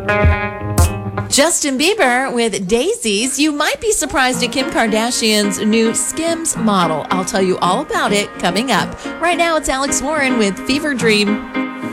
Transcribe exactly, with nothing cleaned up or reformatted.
Justin Bieber with Daisies. You might be surprised at Kim Kardashian's new Skims model. I'll tell you all about it coming up. Right now, it's Alex Warren with Fever Dream.